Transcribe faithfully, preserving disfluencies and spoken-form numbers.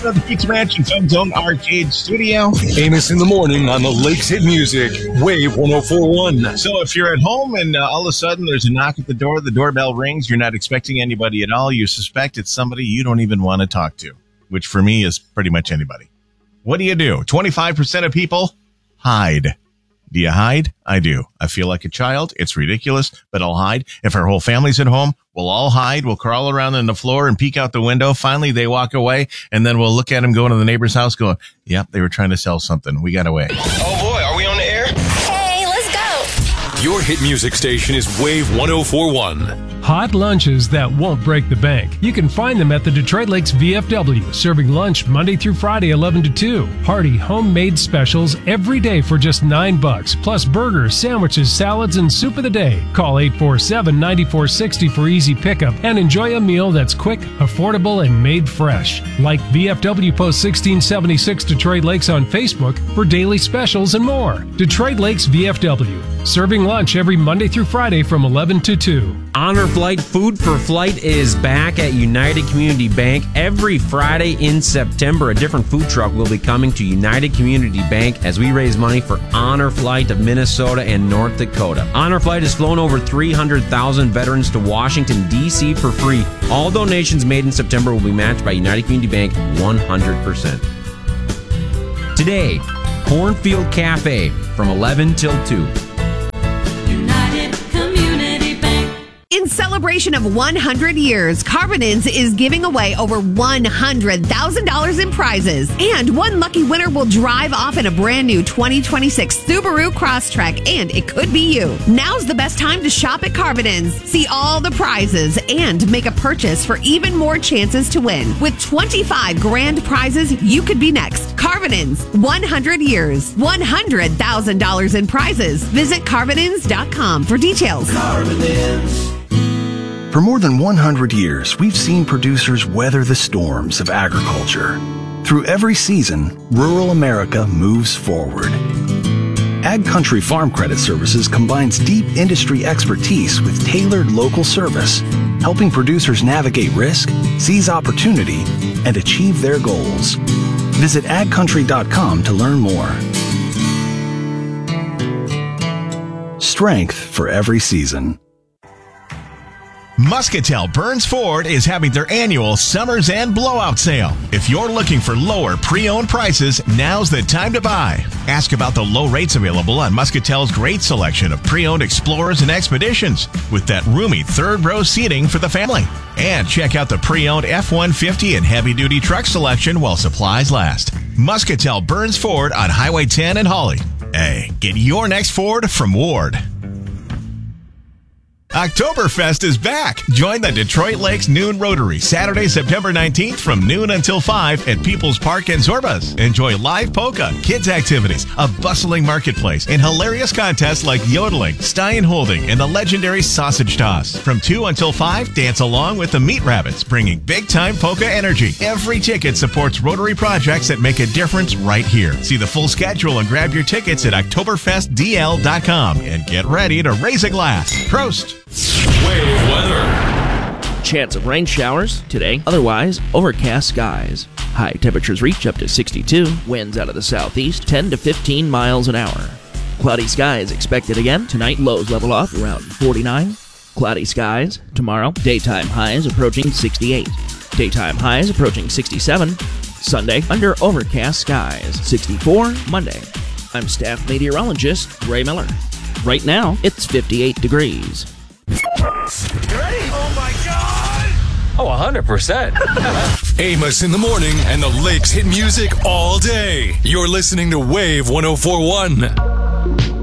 of the Pizza Ranch and Fun Zone Arcade Studio. Amos in the morning on the Lakes Hit Music, Wave one oh four point one. So if you're at home and uh, all of a sudden there's a knock at the door, the doorbell rings, you're not expecting anybody at all, you suspect it's somebody you don't even want to talk to, which for me is pretty much anybody. What do you do? twenty-five percent of people hide. Do you hide? I do. I feel like a child. It's ridiculous, but I'll hide. If our whole family's at home, we'll all hide. We'll crawl around on the floor and peek out the window. Finally, they walk away, and then we'll look at them going to the neighbor's house going, yep, they were trying to sell something. We got away. Oh, boy, are we on the air? Hey, let's go. Your hit music station is Wave one oh four point one. Hot lunches that won't break the bank. You can find them at the Detroit Lakes V F W, serving lunch Monday through Friday, eleven to two. Hearty homemade specials every day for just nine bucks, plus burgers, sandwiches, salads, and soup of the day. Call eight four seven, nine four six zero for easy pickup and enjoy a meal that's quick, affordable, and made fresh. Like V F W Post sixteen seventy-six Detroit Lakes on Facebook for daily specials and more. Detroit Lakes V F W, serving lunch every Monday through Friday from eleven to two. Honor Flight Food for Flight is back at United Community Bank. Every Friday in September, a different food truck will be coming to United Community Bank as we raise money for Honor Flight of Minnesota and North Dakota. Honor Flight has flown over three hundred thousand veterans to Washington, D C for free. All donations made in September will be matched by United Community Bank one hundred percent. Today, Cornfield Cafe from eleven till two. In celebration of one hundred years, Carbonins is giving away over one hundred thousand dollars in prizes. And one lucky winner will drive off in a brand new twenty twenty-six Subaru Crosstrek, and it could be you. Now's the best time to shop at Carbonins. See all the prizes and make a purchase for even more chances to win. With twenty-five grand prizes, you could be next. Carbonins, one hundred years, one hundred thousand dollars in prizes. Visit Carbonins dot com for details. Carbonins. For more than one hundred years, we've seen producers weather the storms of agriculture. Through every season, rural America moves forward. Ag Country Farm Credit Services combines deep industry expertise with tailored local service, helping producers navigate risk, seize opportunity, and achieve their goals. Visit ag country dot com to learn more. Strength for every season. Muscatel Burns Ford is having their annual Summer's End Blowout Sale. If you're looking for lower pre-owned prices, now's the time to buy. Ask about the low rates available on Muscatel's great selection of pre-owned Explorers and Expeditions with that roomy third row seating for the family. And check out the pre-owned F one fifty and heavy-duty truck selection while supplies last. Muscatel Burns Ford on Highway ten in Hawley. Hey, get your next Ford from Ward. Oktoberfest is back. Join the Detroit Lakes Noon Rotary Saturday, September nineteenth from noon until five at People's Park and Zorbas. Enjoy live polka, kids activities, a bustling marketplace, and hilarious contests like yodeling, Stein holding, and the legendary sausage toss. From two until five, dance along with the Meat Rabbits, bringing big-time polka energy. Every ticket supports Rotary projects that make a difference right here. See the full schedule and grab your tickets at oktoberfest d l dot com and get ready to raise a glass. Prost! Wave weather. Chance of rain showers today, otherwise overcast skies. High temperatures reach up to sixty-two, winds out of the southeast ten to fifteen miles an hour. Cloudy skies expected again tonight, lows level off around forty-nine. Cloudy skies tomorrow, daytime highs approaching sixty-eight. Daytime highs approaching sixty-seven. Sunday, under overcast skies, sixty-four Monday. I'm staff meteorologist Ray Miller. Right now, it's fifty-eight degrees. You ready? Oh my God! Oh, one hundred percent. Amos in the morning and the Lakes Hit Music all day. You're listening to Wave one oh four point one.